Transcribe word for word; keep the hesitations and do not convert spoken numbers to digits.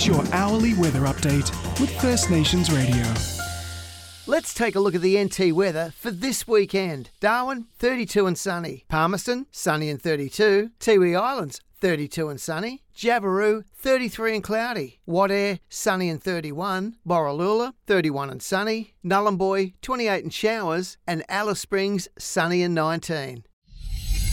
It's your hourly weather update with First Nations Radio. Let's take a look at the N T weather for this weekend. Darwin, thirty-two and sunny. Palmerston, sunny and thirty-two. Tiwi Islands, thirty-two and sunny. Jabiru, thirty-three and cloudy. Wadair, sunny and thirty-one. Borroloola, thirty-one and sunny. Nhulunbuy, twenty-eight and showers. And Alice Springs, sunny and nineteen.